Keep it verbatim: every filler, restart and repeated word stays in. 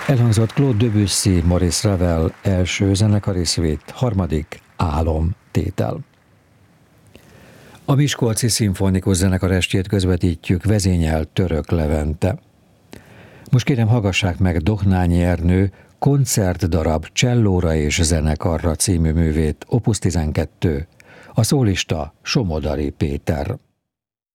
Elhangzott Claude Debussy, Maurice Ravel első zenekari szvét, harmadik Álom tétel. A Miskolci Szimfonikus Zenekar estjét közvetítjük, vezényel Török Levente. Most kérem, hallgassák meg Dohnányi Ernő koncertdarab Csellóra és zenekarra című művét, opus tizenkettő, a szólista Somodari Péter.